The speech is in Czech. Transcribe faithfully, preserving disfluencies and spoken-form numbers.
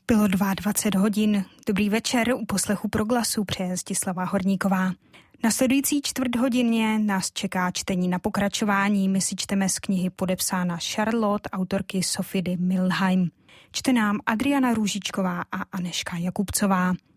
Bylo dvacet dva hodin. Dobrý večer, u poslechu Proglasu přeje Stislava Horníková. Nasledující čtvrt hodině nás čeká čtení na pokračování. My si čteme z knihy podepsána Charlotte autorky Sophie de Mülheim. Čte nám Adriana Růžičková a Anežka Jakubcová.